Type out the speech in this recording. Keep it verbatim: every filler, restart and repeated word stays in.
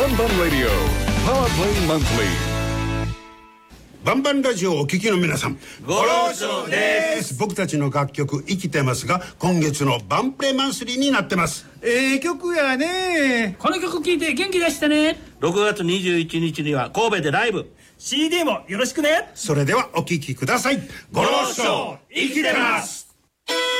バンバンラディオパワープレイマンスリー。 バンバンラジオをお聞きの皆さん、 ご労長です。 僕たちの楽曲生きてますが、今月のバンプレマンスリーになってます。 ええ曲やね。 この曲聴いて元気出してね。 ろくがつにじゅういちにちには神戸でライブ。 シーディー もよろしくね。 それではお聴きください。ご労長生きてます。